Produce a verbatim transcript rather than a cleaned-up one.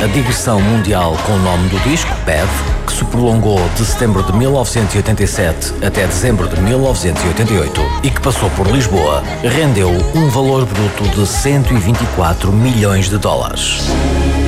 A digressão mundial com o nome do disco, Bad, que se prolongou de setembro de mil novecentos e oitenta e sete até dezembro de mil novecentos e oitenta e oito e que passou por Lisboa, rendeu um valor bruto de cento e vinte e quatro milhões de dólares.